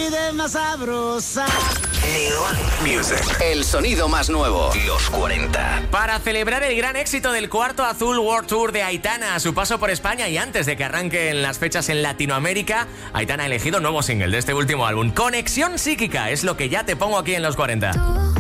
pide más sabrosa. Neon Music. El sonido más nuevo. Los 40. Para celebrar el gran éxito del Cuarto Azul World Tour de Aitana a su paso por España y antes de que arranquen las fechas en Latinoamérica, Aitana ha elegido nuevo single de este último álbum. Conexión psíquica es lo que ya te pongo aquí en los 40.